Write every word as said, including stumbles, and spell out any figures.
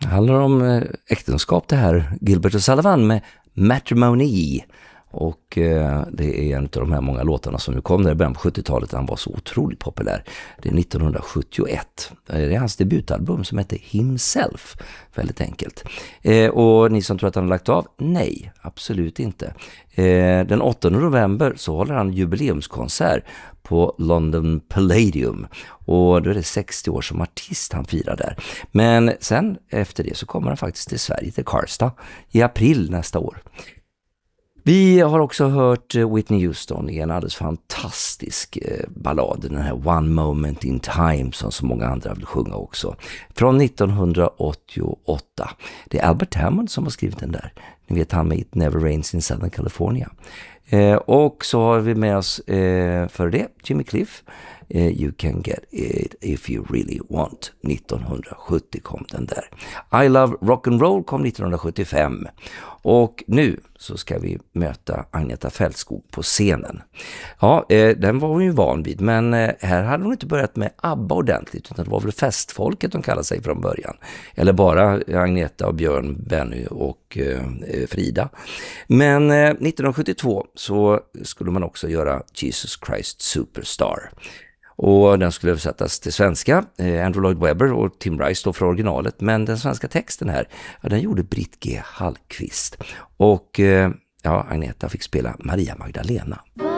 handlar om äktenskap det här, Gilbert och Sullivan med Matrimony. Och eh, det är en av de här många låtarna som nu kom där i början på sjuttiotalet. Han var så otroligt populär. Det är nittonhundrasjuttioett. Det är hans debutalbum som heter Himself. Väldigt enkelt. Eh, och ni som tror att han har lagt av? Nej, absolut inte. Eh, den åttonde november så håller han jubileumskonsert på London Palladium. Och då är det sextio år som artist han firar där. Men sen efter det så kommer han faktiskt till Sverige, till Karlstad, i april nästa år. Vi har också hört Whitney Houston i en alldeles fantastisk ballad, den här One Moment in Time som så många andra vill sjunga också. Från nittonhundraåttioåtta. Det är Albert Hammond som har skrivit den där. Ni vet han med It Never Rains in Southern California. Eh, och så har vi med oss eh, för det Jimmy Cliff. Eh, you Can Get It If You Really Want. nittonhundrasjuttio kom den där. I Love Rock'n'Roll kom nittonhundrasjuttiofem. Och nu så ska vi möta Agneta Fältskog på scenen. Ja, eh, den var hon ju van vid, men eh, här hade hon inte börjat med ABBA ordentligt, utan det var väl festfolket de kallade sig från början. Eller bara Agneta och Björn, Benny och eh, Frida. Men eh, nittonhundrasjuttiotvå så skulle man också göra Jesus Christ Superstar. Och den skulle översättas till svenska. Eh, Andrew Lloyd Webber och Tim Rice står för originalet. Men den svenska texten här, ja, den gjorde Britt G. Hallqvist. Och eh, ja, Agneta fick spela Maria Magdalena.